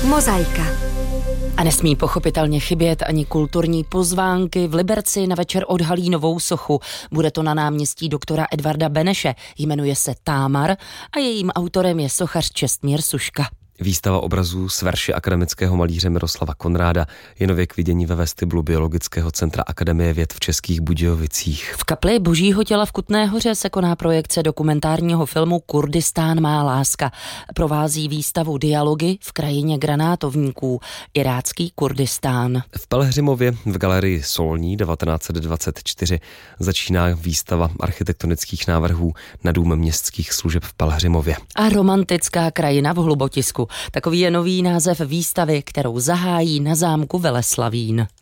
Mozaika. A nesmí pochopitelně chybět ani kulturní pozvánky. V Liberci na večer odhalí novou sochu. Bude to na náměstí doktora Edvarda Beneše. Jmenuje se Támar a jejím autorem je sochař Čestmír Suška. Výstava obrazů z verše akademického malíře Miroslava Konráda je nově k vidění ve vestibulu Biologického centra Akademie věd v Českých Budějovicích. V kapli Božího těla v Kutné Hoře se koná projekce dokumentárního filmu Kurdistán má láska. Provází výstavu Dialogy v krajině granátovníků, irácký Kurdistán. V Pelhřimově v galerii Solní 1924 začíná výstava architektonických návrhů na Dům městských služeb v Pelhřimově. A romantická krajina v Hlubotisku. Takový je nový název výstavy, kterou zahájí na zámku Veleslavín.